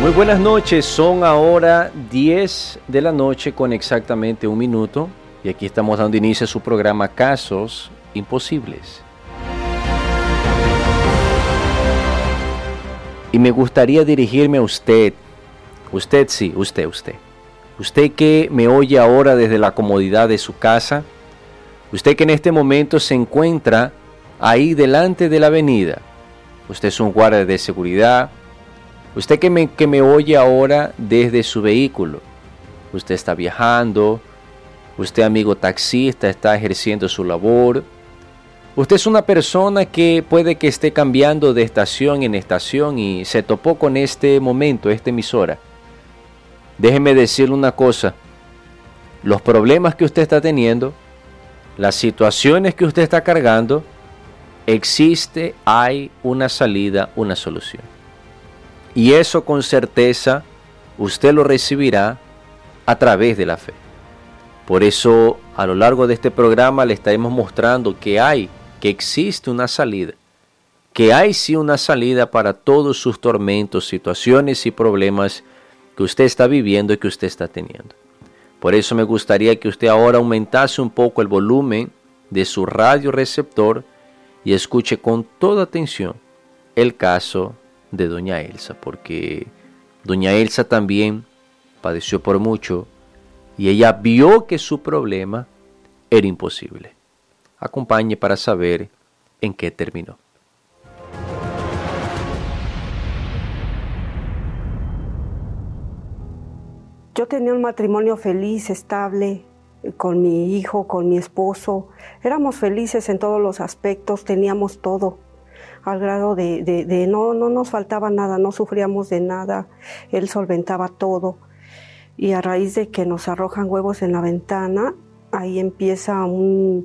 Muy buenas noches, son ahora 10 de la noche con exactamente 1 minuto y aquí estamos dando inicio a su programa Casos Imposibles. Y me gustaría dirigirme a usted que me oye ahora desde la comodidad de su casa, usted que en este momento se encuentra ahí delante de la avenida, usted es un guardia de seguridad, usted que me oye ahora desde su vehículo, usted está viajando, usted amigo taxista está ejerciendo su labor, usted es una persona que puede que esté cambiando de estación en estación y se topó con este momento, esta emisora. Déjeme decirle una cosa, los problemas que usted está teniendo, las situaciones que usted está cargando, hay una salida, una solución. Y eso con certeza usted lo recibirá a través de la fe. Por eso a lo largo de este programa le estaremos mostrando que existe una salida, que hay sí una salida para todos sus tormentos, situaciones y problemas que usted está viviendo y que usted está teniendo. Por eso me gustaría que usted ahora aumentase un poco el volumen de su radio receptor y escuche con toda atención el caso de doña Elsa, porque doña Elsa también padeció por mucho y ella vio que su problema era imposible. Acompañe para saber en qué terminó. Yo tenía un matrimonio feliz, estable, con mi hijo, con mi esposo. Éramos felices en todos los aspectos, teníamos todo, al grado de no nos faltaba nada, no sufríamos de nada, él solventaba todo. Y a raíz de que nos arrojan huevos en la ventana, ahí empieza un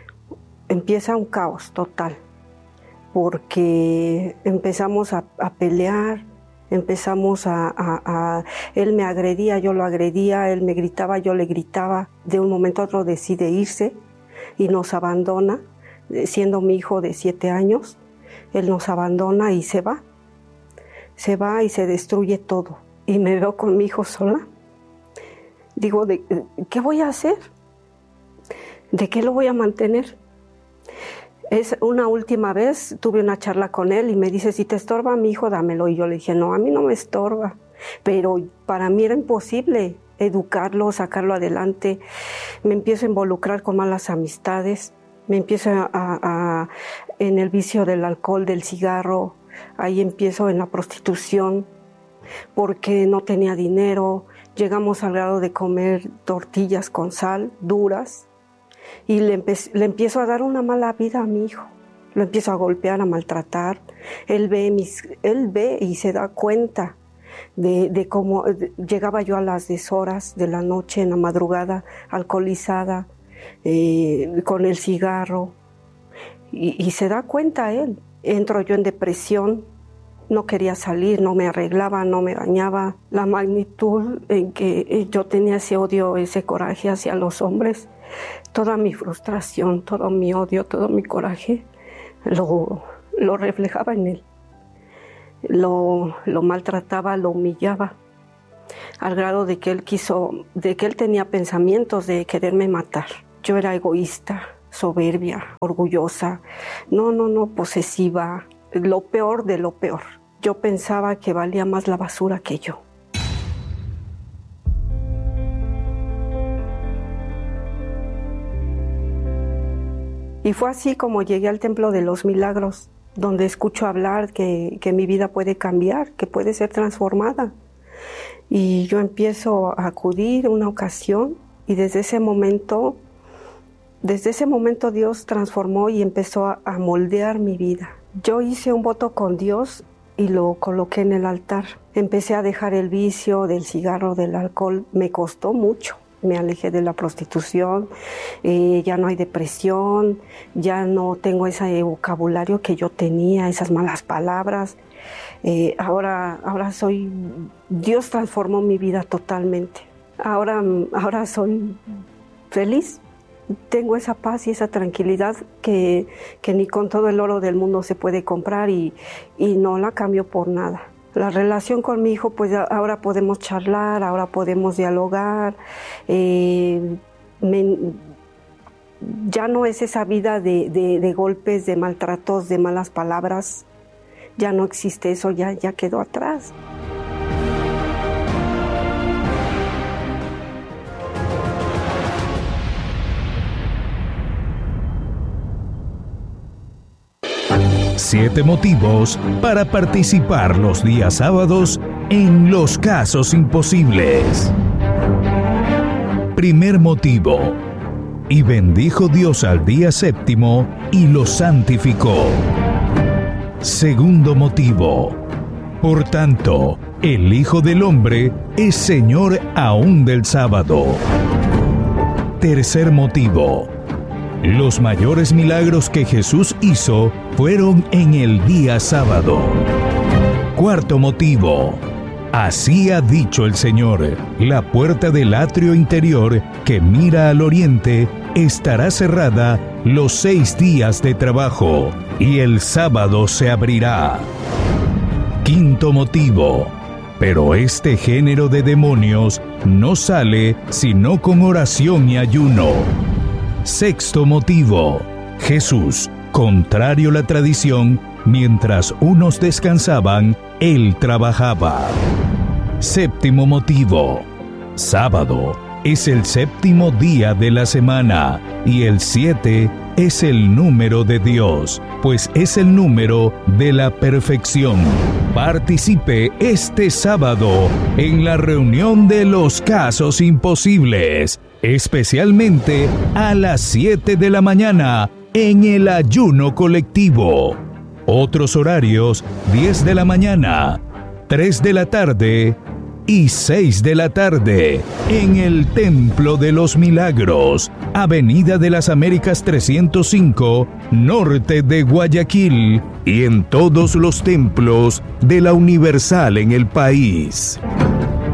caos total, porque empezamos a pelear, empezamos él me agredía, yo lo agredía, él me gritaba, yo le gritaba. De un momento a otro decide irse y nos abandona, siendo mi hijo de 7 años, él nos abandona y se va y se destruye todo. Y me veo con mi hijo sola. Digo, ¿qué voy a hacer? ¿De qué lo voy a mantener? Es una última vez, tuve una charla con él y me dice, si te estorba mi hijo, dámelo. Y yo le dije, no, a mí no me estorba. Pero para mí era imposible educarlo, sacarlo adelante. Me empiezo a involucrar con malas amistades, me empiezo en el vicio del alcohol, del cigarro, ahí empiezo en la prostitución, porque no tenía dinero. Llegamos al grado de comer tortillas con sal, duras, y le empiezo a dar una mala vida a mi hijo. Lo empiezo a golpear, a maltratar. Él ve y se da cuenta de cómo llegaba yo a las 10 horas de la noche, en la madrugada, alcoholizada, con el cigarro, y se da cuenta él. Entro yo en depresión, no quería salir, no me arreglaba, no me bañaba. La magnitud en que yo tenía ese odio, ese coraje hacia los hombres, toda mi frustración, todo mi odio, todo mi coraje, lo reflejaba en él. Lo maltrataba, lo humillaba, al grado de que él tenía pensamientos de quererme matar. Yo era egoísta, soberbia, orgullosa, posesiva, lo peor de lo peor. Yo pensaba que valía más la basura que yo. Y fue así como llegué al Templo de los Milagros, donde escucho hablar que mi vida puede cambiar, que puede ser transformada. Y yo empiezo a acudir una ocasión y desde ese momento Dios transformó y empezó a moldear mi vida. Yo hice un voto con Dios y lo coloqué en el altar. Empecé a dejar el vicio del cigarro, del alcohol. Me costó mucho. Me alejé de la prostitución, ya no hay depresión, ya no tengo ese vocabulario que yo tenía, esas malas palabras. Ahora Dios transformó mi vida totalmente. Ahora soy feliz. Tengo esa paz y esa tranquilidad que ni con todo el oro del mundo se puede comprar y no la cambio por nada. La relación con mi hijo, pues ahora podemos charlar, ahora podemos dialogar. Ya no es esa vida de golpes, de maltratos, de malas palabras. Ya no existe eso, ya quedó atrás. Siete motivos para participar los días sábados en Los Casos Imposibles. Primer motivo. Y bendijo Dios al día séptimo y lo santificó. Segundo motivo. Por tanto, el Hijo del Hombre es Señor aún del sábado. Tercer motivo. Los mayores milagros que Jesús hizo fueron en el día sábado. Cuarto motivo. Así ha dicho el Señor: la puerta del atrio interior que mira al oriente estará cerrada los 6 días de trabajo, y el sábado se abrirá. Quinto motivo. Pero este género de demonios no sale sino con oración y ayuno. Sexto motivo. Jesús, contrario a la tradición, mientras unos descansaban, Él trabajaba. Séptimo motivo. Sábado es el séptimo día de la semana, y el 7 es el número de Dios, pues es el número de la perfección. Participe este sábado en la reunión de Los Casos Imposibles, especialmente a las 7 de la mañana en el ayuno colectivo. Otros horarios: 10 de la mañana, 3 de la tarde y 6 de la tarde en el Templo de los Milagros, Avenida de las Américas 305, norte de Guayaquil, y en todos los templos de la Universal en el país.